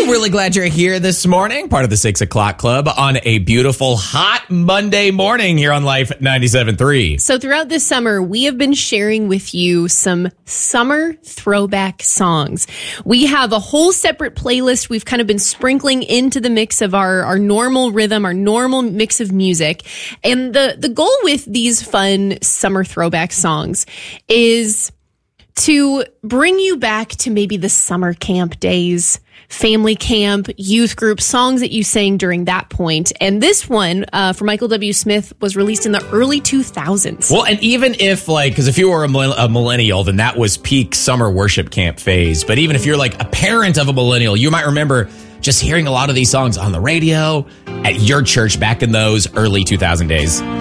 Really glad you're here this morning, part of the 6 o'clock club on a beautiful, hot Monday morning here on Life 97.3. So throughout this summer, we have been sharing with you some summer throwback songs. We have a whole separate playlist we've kind of been sprinkling into the mix of our normal rhythm, our normal mix of music. And the goal with these fun summer throwback songs is to bring you back to maybe the summer camp days, family camp, youth group, songs that you sang during that point. And this one for Michael W. Smith was released in the early 2000s. Well, and even if because if you were a millennial, then that was peak summer worship camp phase. But even if you're like a parent of a millennial, you might remember just hearing a lot of these songs on the radio at your church back in those early 2000 days.